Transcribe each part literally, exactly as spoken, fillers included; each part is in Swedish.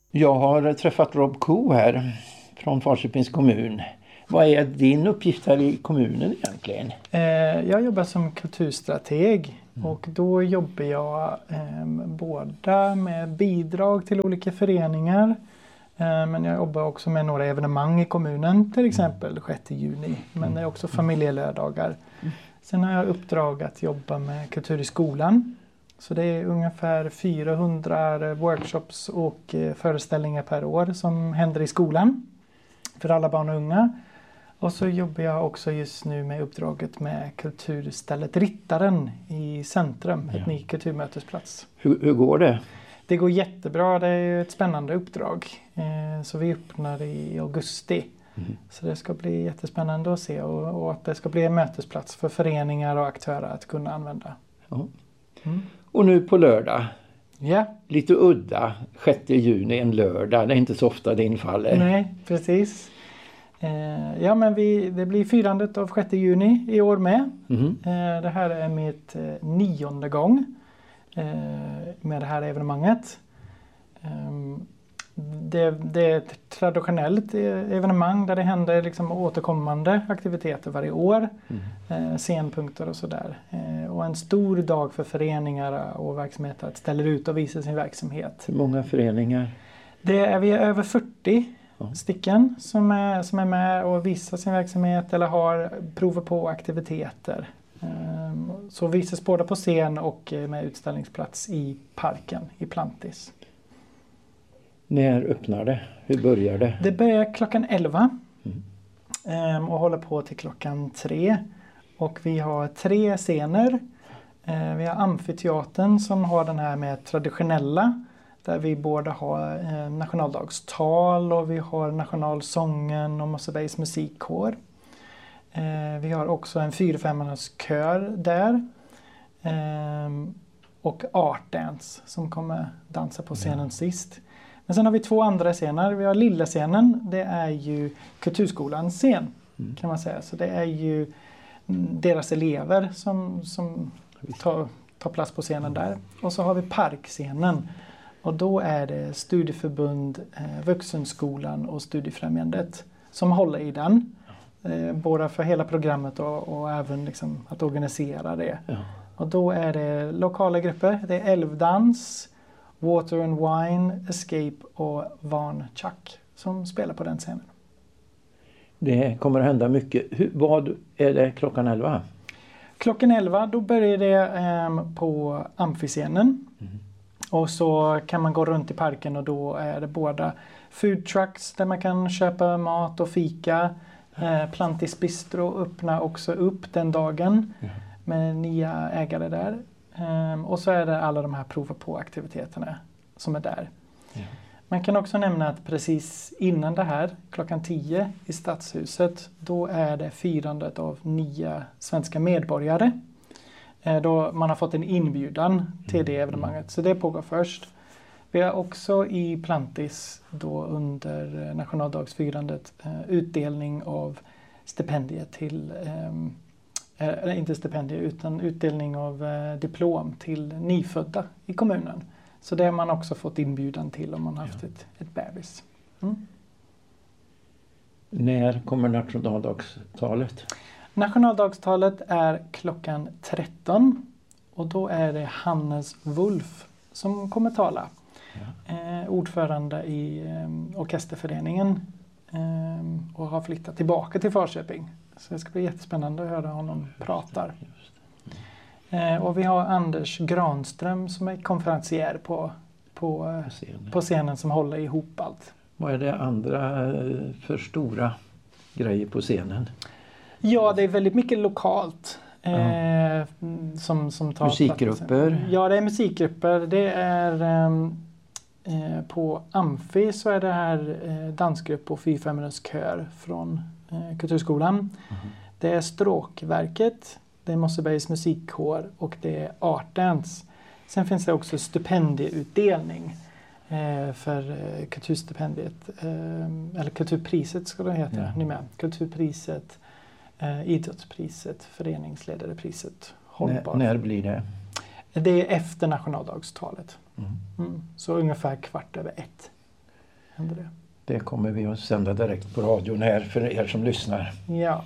Jag har träffat Rob Koo här från Falköpings kommun. Vad är din uppgift här i kommunen egentligen? Jag jobbar som kulturstrateg Mm. och då jobbar jag eh, både med bidrag till olika föreningar. Eh, men jag jobbar också med några evenemang i kommunen, till exempel sjätte juni. Men det är också familjelödagar. Mm. Sen har jag uppdrag att jobba med kultur i skolan. Så det är ungefär fyrahundra workshops och eh, föreställningar per år som händer i skolan för alla barn och unga. Och så jobbar jag också just nu med uppdraget med kulturstället Rittaren i Centrum, Ja. ett ny kulturmötesplats. Hur, hur går det? Det går jättebra, det är ju ett spännande uppdrag. Eh, så vi öppnar i augusti. Mm. Så det ska bli jättespännande att se och, och att det ska bli en mötesplats för föreningar och aktörer att kunna använda. Ja. Mm. Och nu på lördag, Ja, lite udda, sjätte juni, en lördag. Det är inte så ofta det infaller. nej, precis. Eh, ja, men vi, det blir firandet av sjätte juni i år med. Mm. Eh, det här är mitt eh, nionde gång eh, med det här evenemanget. Eh, det, det är ett traditionellt eh, evenemang där det händer liksom återkommande aktiviteter varje år. Mm. Eh, scenpunkter och sådär. Eh, och en stor dag för föreningar och verksamheter att ställa ut och visa sin verksamhet. Hur många föreningar? Det är vi är över fyrtio Ja. stycken som är, som är med och visar sin verksamhet eller har prover på aktiviteter. Um, så visas både på scen och med utställningsplats i parken i Plantis. När öppnar det? Hur börjar det? Det börjar klockan elva Mm. um, och håller på till klockan tre. Och vi har tre scener. Uh, vi har amfiteatern som har den här med traditionella. Där vi både har eh, nationaldagstal och vi har nationalsången och Mossebergs musikkår. Eh, vi har också en fyrafemmannas kör där. Eh, och Art Dance som kommer dansa på scenen ja. sist. Men sen har vi två andra scener. Vi har lilla scenen, det är ju Kulturskolans scen mm. kan man säga. Så det är ju deras elever som, som tar, tar plats på scenen där. Och så har vi parkscenen. Och då är det studieförbund, eh, Vuxenskolan och Studiefrämjandet som håller i den. Eh, både för hela programmet och, och även liksom att organisera det. Ja. Och då är det lokala grupper. Det är Älvdans, Water and Wine, Escape och Van Chuck som spelar på den scenen. Det kommer att hända mycket. Hur, vad är det klockan elva? Klockan elva då börjar det eh, på amfiscenen. Mm. Och så kan man gå runt i parken och då är det båda food trucks där man kan köpa mat och fika. Eh, Plantis Bistro öppnar också upp den dagen mm. med nya ägare där. Eh, och så är det alla de här prova på aktiviteterna som är där. Mm. Man kan också nämna att precis innan det här, klockan tio i Stadshuset, då är det firandet av nya svenska medborgare. Då man har fått en inbjudan till det evenemanget. Så det pågår först. Vi har också i Plantis då under nationaldagsfirandet utdelning av stipendier till, eh, inte stipendier utan utdelning av eh, diplom till nyfödda i kommunen. Så det har man också fått inbjudan till om man har haft ett, ett bebis. Mm. När kommer nationaldagstalet? Nationaldagstalet är klockan tretton och då är det Hannes Wolf som kommer tala. Ja. Eh, ordförande i eh, orkesterföreningen eh, och har flyttat tillbaka till Falköping. Så det ska bli jättespännande att höra honom prata. Eh, och vi har Anders Granström som är konferencier på, på, på, scenen. på scenen som håller ihop allt. Vad är det andra för stora grejer på scenen? Ja, det är väldigt mycket lokalt. Eh, som, som tar musikgrupper? Plats. Ja, det är musikgrupper. Det är eh, på Amfi så är det här eh, dansgrupp och fyrafemmannas kör från eh, Kulturskolan. Mm. Det är Stråkverket, det är Mossebergs musikkår och det är Art Dance. Sen finns det också stipendieutdelning eh, för eh, kulturstipendiet. Eh, eller kulturpriset ska det heta. Ja. Ni med. Kulturpriset. Eh, idrottspriset, föreningsledarepriset, hållbar. När, när blir det? Det är efter nationaldagstalet. Mm. Mm. Så ungefär kvart över ett. händer det. Det kommer vi att sända direkt på radion här för er som lyssnar. Ja.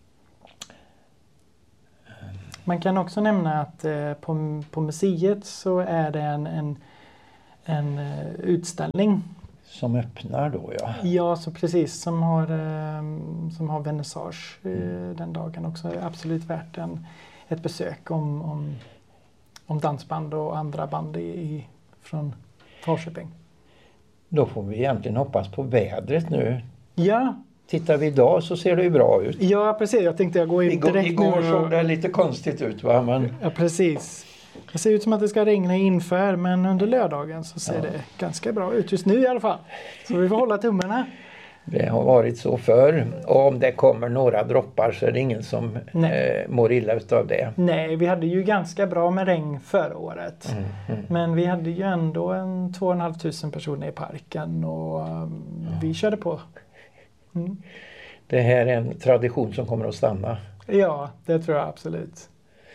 Man kan också nämna att eh, på, på museet så är det en, en, en uh, utställning. Som öppnar då, ja. Ja, så precis. Som har, eh, som har vernissage eh, mm. den dagen också. Absolut värt en, ett besök om, om, om dansband och andra band i, i, från Falköping. Då får vi egentligen hoppas på vädret nu. Ja. Tittar vi idag så ser det ju bra ut. Ja, precis. Jag tänkte jag går in igår, direkt igår nu. Igår såg det lite konstigt ut, va? Men... Ja, precis. Det ser ut som att det ska regna inför, men under lördagen så ser ja. det ganska bra ut just nu i alla fall. Så vi får hålla tummarna. Det har varit så förr. Och om det kommer några droppar så är det ingen som eh, mår illa utav det. Nej, vi hade ju ganska bra med regn förra året. Mm, mm. Men vi hade ju ändå en två och en halv tusen personer i parken och um, ja. vi körde på. Mm. Det här är en tradition som kommer att stanna. Ja, det tror jag absolut.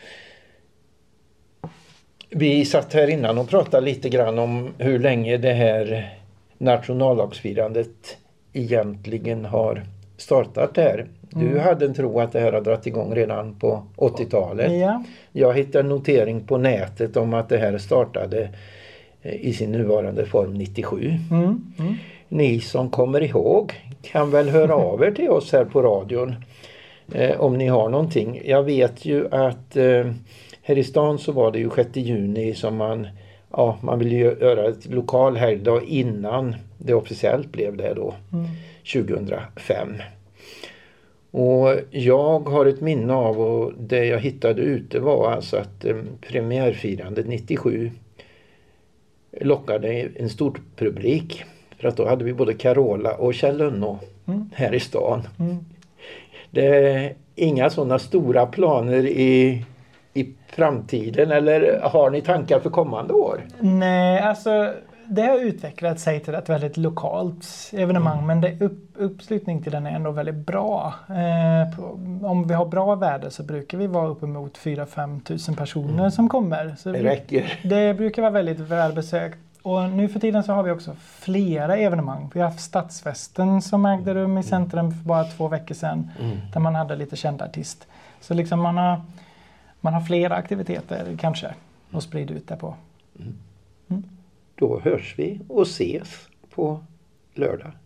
Vi satt här innan och pratade lite grann om hur länge det här nationaldagsfirandet egentligen har startat där. Du mm. hade en tro att det här har dragit igång redan på åttiotalet. Ja. Jag hittade en notering på nätet om att det här startade i sin nuvarande form nittiosju. Mm. Mm. Ni som kommer ihåg kan väl höra av er till oss här på radion eh, om ni har någonting. Jag vet ju att eh, här i stan så var det ju sjätte juni som man, ja, man ville göra ett lokal helgdag innan det officiellt blev det då, mm. tjugohundrafem. Och jag har ett minne av, och det jag hittade ute var alltså att eh, premiärfirandet nittiosju lockade en stor publik. För att då hade vi både Carola och Kjell Lönnå mm. här i stan. Mm. Det är inga sådana stora planer i, i framtiden, eller har ni tankar för kommande år? Nej, alltså det har utvecklat sig till ett väldigt lokalt evenemang mm. men det upp, uppslutning till den är ändå väldigt bra. Eh, på, om vi har bra väder så brukar vi vara uppemot fyra till fem tusen personer mm. som kommer. Så det räcker. Vi, det brukar vara väldigt välbesökt. Och nu för tiden så har vi också flera evenemang. Vi har haft stadsfesten som ägde rum i centrum för bara två veckor sedan. Mm. Där man hade lite känd artist. Så liksom man har, man har flera aktiviteter kanske att sprida ut det på. Mm. Mm. Då hörs vi och ses på lördag.